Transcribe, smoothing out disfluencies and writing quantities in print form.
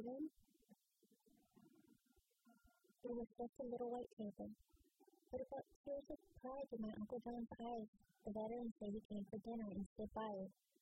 home? It was just a little white table. What about tears of pride in my Uncle John's eyes? The veteran said he came for dinner and stood by it.